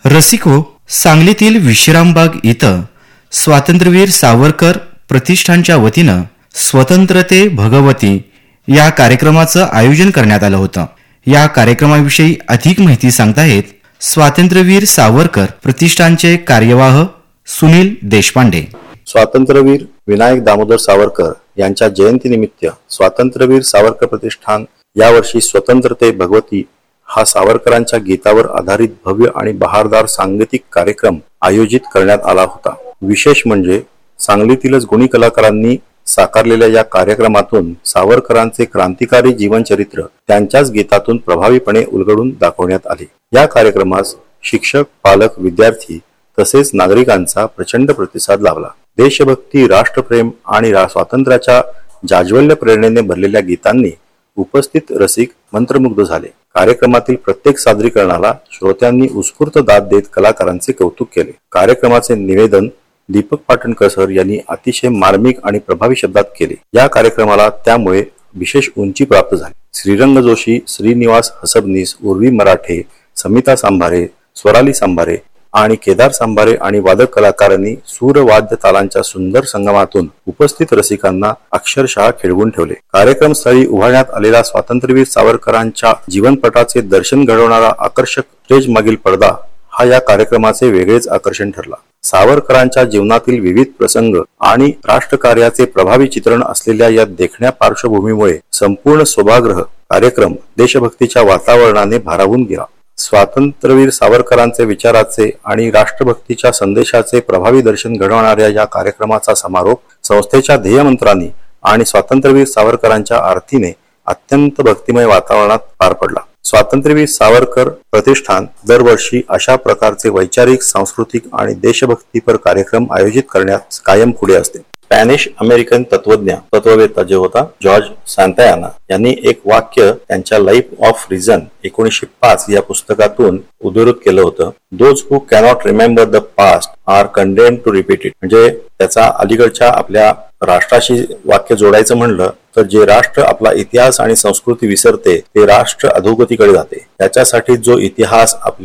रसिको, सांगलीतील विश्रामबाग इथं स्वातंत्र्यवीर सावरकर प्रतिष्ठानच्या वतीनं स्वतंत्र ते भगवती या कार्यक्रमाचं आयोजन करण्यात आलं होतं. या कार्यक्रमाविषयी अधिक माहिती सांगताहेत स्वातंत्र्यवीर सावरकर प्रतिष्ठानचे कार्यवाह सुनील देशपांडे. स्वातंत्र्यवीर विनायक दामोदर सावरकर यांच्या जयंतीनिमित्त स्वातंत्र्यवीर सावरकर प्रतिष्ठान यावर्षी स्वतंत्र ते भगवती हा सावरकरांच्या गीतावर आधारित भव्य आणि बहारदार सांगीतिक कार्यक्रम आयोजित करण्यात आला होता. विशेष म्हणजे सांगलीतीलच गुणी कलाकारांनी साकारलेल्या या कार्यक्रमातून सावरकरांचे क्रांतिकारी जीवनचरित्र त्यांच्याच गीतातून प्रभावीपणे उलगडून दाखवण्यात आले. या कार्यक्रमास शिक्षक, पालक, विद्यार्थी तसेच नागरिकांचा प्रचंड प्रतिसाद लाभला. देशभक्ती, राष्ट्रप्रेम आणि स्वातंत्र्याच्या जाज्वल्य प्रेरणेने भरलेल्या गीतांनी उपस्थित रसिक मंत्रमुग्ध झाले. कार्यक्रमातील प्रत्येक सादरीकरणाला श्रोत्यांनी उत्स्फूर्त दाद देत कलाकारांचे कौतुक केले. कार्यक्रमाचे निवेदन दीपक पाटणकर सर यांनी अतिशय मार्मिक आणि प्रभावी शब्दात केले. या कार्यक्रमाला त्यामुळे विशेष उंची प्राप्त झाली. श्रीरंग जोशी, श्रीनिवास हसबनीस, उर्वी मराठे, समिता सांभारे, स्वराली सांभारे आणि केदार सांभारे आणि वादक कलाकारांनी सूर वाद्य तालांच्या सुंदर संगमातून उपस्थित रसिकांना अक्षरशः खिळवून ठेवले. कार्यक्रमस्थळी उभारण्यात आलेला स्वातंत्र्यवीर सावरकरांच्या जीवनपटाचे दर्शन घडवणारा आकर्षक स्टेज मागील पडदा हा या कार्यक्रमाचे वेगळेच आकर्षण ठरला. सावरकरांच्या जीवनातील विविध प्रसंग आणि राष्ट्रकार्याचे प्रभावी चित्रण असलेल्या या देखण्या पार्श्वभूमीमुळे संपूर्ण सभागृह कार्यक्रम देशभक्तीच्या वातावरणाने भारावून गेला. स्वातंत्र्यवीर सावरकरांचे विचाराचे आणि राष्ट्रभक्तीच्या संदेशाचे प्रभावी दर्शन घडवणाऱ्या या कार्यक्रमाचा समारोप संस्थेच्या ध्येयमंत्रांनी आणि स्वातंत्र्यवीर सावरकरांच्या आरतीने अत्यंत भक्तिमय वातावरणात पार पडला. स्वातंत्र्यवीर सावरकर प्रतिष्ठान दरवर्षी अशा प्रकारचे वैचारिक, सांस्कृतिक आणि देशभक्तीपर कार्यक्रम आयोजित करण्यास कायम पुढे असते. स्पॅनिश अमेरिकन तत्ववेत्ता जे होता जॉर्ज सांतायाना यांनी एक वाक्य त्यांच्या लाईफ ऑफ रिझन 1905 या पुस्तकातून उद्धृत केलं होतं. Those who cannot remember the past R condemned to repeat it. म्हणजे त्याचा अलीकडच्या आपल्या राष्ट्राशी वाक्य जोडायचं म्हणलं तर जे राष्ट्र आपला इतिहास आणि संस्कृती विसरते ते राष्ट्र अधोगतीकडे जाते. त्याच्यासाठी जो इतिहास आपल्या